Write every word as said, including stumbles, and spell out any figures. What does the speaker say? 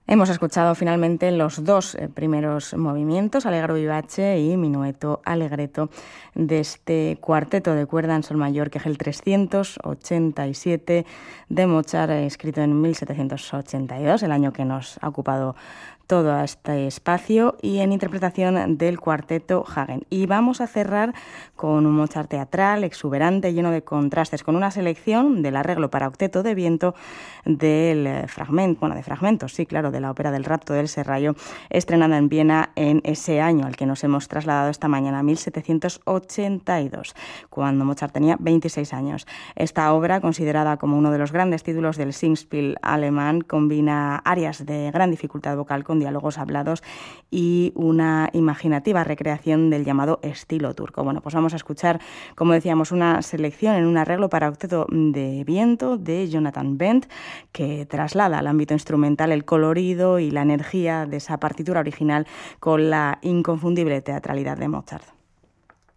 Hemos escuchado finalmente los dos primeros movimientos, Allegro vivace y Minueto allegretto, de este cuarteto de cuerda en sol mayor, que es el trescientos ochenta y siete de Mozart, escrito en mil setecientos ochenta y dos, el año que nos ha ocupado todo este espacio, y en interpretación del cuarteto Hagen. Y vamos a cerrar con un Mozart teatral, exuberante, lleno de contrastes, con una selección del arreglo para octeto de viento del fragmento, bueno, de fragmentos, sí, claro, de la ópera del Rapto del Serrallo, estrenada en Viena en ese año al que nos hemos trasladado esta mañana, mil setecientos ochenta y dos, cuando Mozart tenía veintiséis años. Esta obra, considerada como uno de los grandes títulos del Singspiel alemán, combina arias de gran dificultad vocal con diálogos hablados y una imaginativa recreación del llamado estilo turco. Bueno, pues vamos a escuchar, como decíamos, una selección en un arreglo para octeto de viento de Jonathan Bent, que traslada al ámbito instrumental el colorido y la energía de esa partitura original con la inconfundible teatralidad de Mozart.